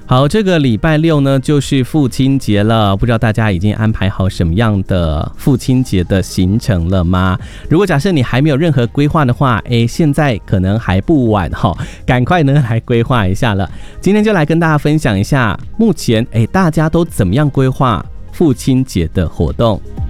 好，这个礼拜六呢就是父亲节了，不知道大家已经安排好什么样的父亲节的行程了吗？如果假设你还没有任何规划的话，现在可能还不晚哈，赶快呢来规划一下了。今天就来跟大家分享一下，目前大家都怎么样规划父亲节的活动。